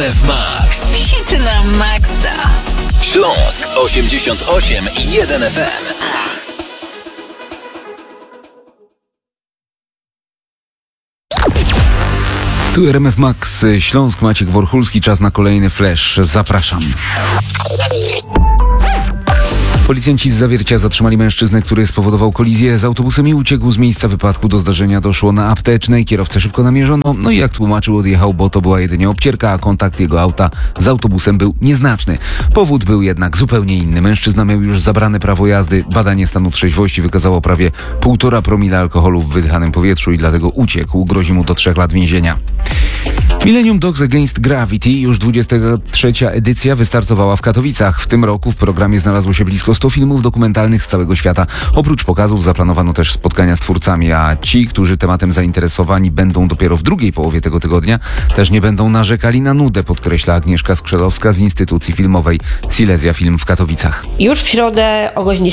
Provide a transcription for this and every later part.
RMF Max. Hity na maksa. Śląsk 88 i 1 FM. Tu RMF Max, Śląsk, Maciek Worchulski, czas na kolejny flash. Zapraszam. Policjanci z Zawiercia zatrzymali mężczyznę, który spowodował kolizję z autobusem i uciekł z miejsca wypadku. Do zdarzenia doszło na Aptecznej. Kierowcę szybko namierzono, no i jak tłumaczył, odjechał, bo to była jedynie obcierka, a kontakt jego auta z autobusem był nieznaczny. Powód był jednak zupełnie inny. Mężczyzna miał już zabrane prawo jazdy. Badanie stanu trzeźwości wykazało prawie 1,5 promila alkoholu w wydychanym powietrzu i dlatego uciekł. Grozi mu do 3 lat więzienia. Millennium Dogs Against Gravity, już 23. edycja, wystartowała w Katowicach. W tym roku w programie znalazło się blisko 100 filmów dokumentalnych z całego świata. Oprócz pokazów zaplanowano też spotkania z twórcami, a ci, którzy tematem zainteresowani będą dopiero w drugiej połowie tego tygodnia, też nie będą narzekali na nudę, podkreśla Agnieszka Skrzelowska z instytucji filmowej Silesia Film w Katowicach. Już w środę o godzinie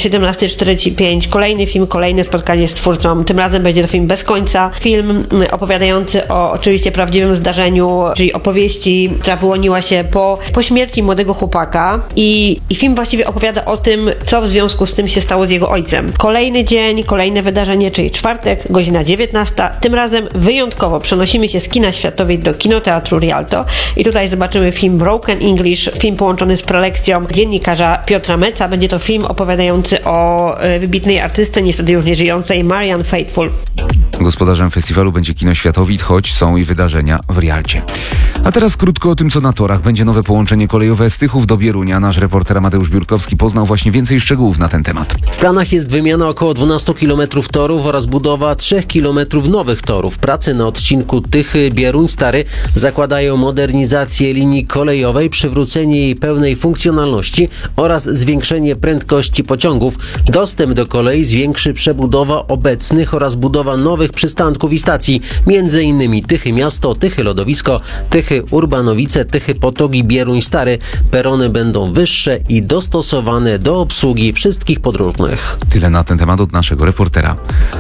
17:45 kolejny film, kolejne spotkanie z twórcą. Tym razem będzie to film bez końca. Film opowiadający o oczywiście prawdziwym zdarzeniu, czyli opowieści, która wyłoniła się po śmierci młodego chłopaka i film właściwie opowiada o tym, co w związku z tym się stało z jego ojcem. Kolejny dzień, kolejne wydarzenie, czyli czwartek, godzina 19. Tym razem wyjątkowo przenosimy się z kina światowej do kinoteatru Rialto i tutaj zobaczymy film Broken English, film połączony z prelekcją dziennikarza Piotra Meca. Będzie to film opowiadający o wybitnej artystce, niestety już nieżyjącej, Marianne Faithfull. Gospodarzem festiwalu będzie kino Światowit, choć są i wydarzenia w Rialcie. A teraz krótko o tym, co na torach. Będzie nowe połączenie kolejowe z Tychów do Bierunia. Nasz reporter Amadeusz Biurkowski poznał właśnie więcej szczegółów na ten temat. W planach jest wymiana około 12 km torów oraz budowa 3 km nowych torów. Prace na odcinku Tychy-Bieruń-Stary zakładają modernizację linii kolejowej, przywrócenie jej pełnej funkcjonalności oraz zwiększenie prędkości pociągów. Dostęp do kolei zwiększy przebudowa obecnych oraz budowa nowych przystanków i stacji, m.in. Tychy Miasto, Tychy Lodowisko, Tychy Urbanowice, Tychy Potogi, Bieruń Stary. Perony będą wyższe i dostosowane do obsługi wszystkich podróżnych. Tyle na ten temat od naszego reportera.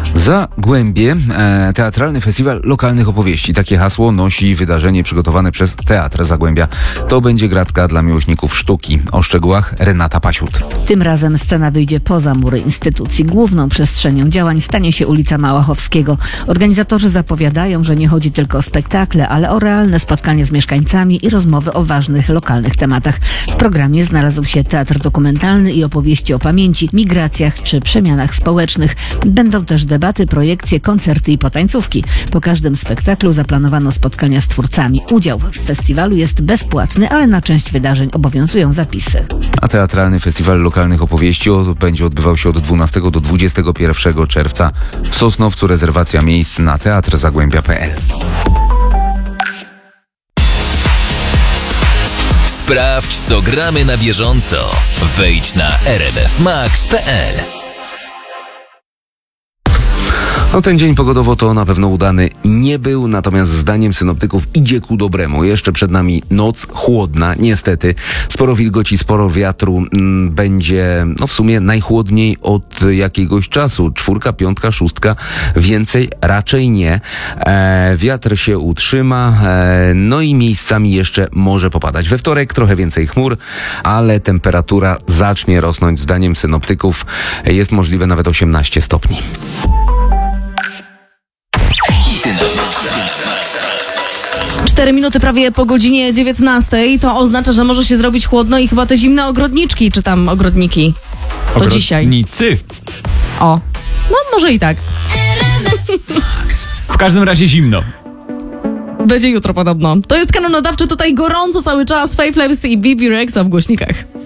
Zagłębie, teatralny festiwal lokalnych opowieści. Takie hasło nosi wydarzenie przygotowane przez Teatr Zagłębia. To będzie gratka dla miłośników sztuki. O szczegółach Renata Pasiut. Tym razem scena wyjdzie poza mury instytucji. Główną przestrzenią działań stanie się ulica Małachowskiego. Organizatorzy zapowiadają, że nie chodzi tylko o spektakle, ale o realne spotkanie z mieszkańcami i rozmowy o ważnych lokalnych tematach. W programie znalazł się teatr dokumentalny i opowieści o pamięci, migracjach czy przemianach społecznych. Będą też debaty, projekcje, koncerty i potańcówki. Po każdym spektaklu zaplanowano spotkania z twórcami. Udział w festiwalu jest bezpłatny, ale na część wydarzeń obowiązują zapisy. A teatralny festiwal lokalnych opowieści będzie odbywał się od 12 do 21 czerwca w Sosnowcu. Rezerwacja miejsc na teatrzagłębia.pl. Sprawdź, co gramy na bieżąco. Wejdź na rmfmax.pl. No, ten dzień pogodowo to na pewno udany nie był, natomiast zdaniem synoptyków idzie ku dobremu. Jeszcze przed nami noc chłodna, niestety. Sporo wilgoci, sporo wiatru. Będzie w sumie najchłodniej od jakiegoś czasu. 4, 5, 6, więcej raczej nie. Wiatr się utrzyma, no i miejscami jeszcze może popadać. We wtorek trochę więcej chmur, ale temperatura zacznie rosnąć. Zdaniem synoptyków jest możliwe nawet 18 stopni. 4 minuty prawie po godzinie 19. To oznacza, że może się zrobić chłodno i chyba te zimne ogrodniczki, czy tam ogrodniki. To dzisiaj. Ogrodnicy. O, no może i tak. W każdym razie zimno. Będzie jutro podobno. To jest Kanał Nadawczy, tutaj gorąco cały czas. Faith Levy i Bibi Rexha w głośnikach.